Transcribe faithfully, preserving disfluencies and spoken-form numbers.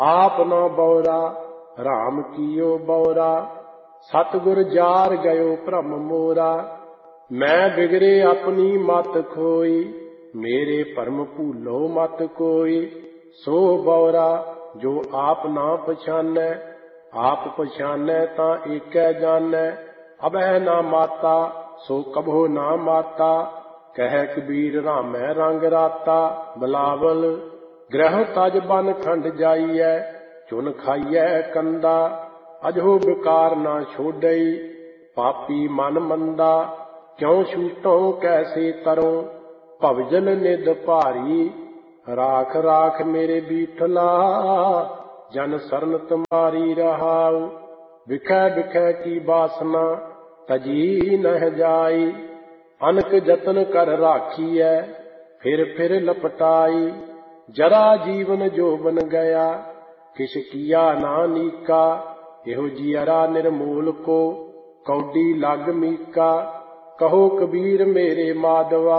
आप न बौरा राम कियो बौरा, सतगुर जार गयो भ्रम मोरा। मैं बिगड़े अपनी मत खोई, मेरे भरम भूलो मत कोई। सो बौरा जो आप ना पछानै, आप पछानै तां एकै जानै। अबह ना माता सो कभो ना माता, कह कबीर रामै रंग राता। बिलावल ग्रह तज बन खंड जाइयै, चुन खाइयै कंदा। अजो विकार ना छोड़ई, पापी मन मंदा। क्यों छूटों कैसे तरों, भवजल निध भारी। राख राख मेरे बीठला, जन सरन तुम्हारी रहाऊ। बिखै बिखै की बासना, तजी नह जाई। अनक जतन कर राखियै, फिर फिर लपटाई। जरा जीवन जो बन गया, किश किया ना नीका। एहो जियरा निर्मूल को, कौडी लग मीका। कहो कबीर मेरे माधवा,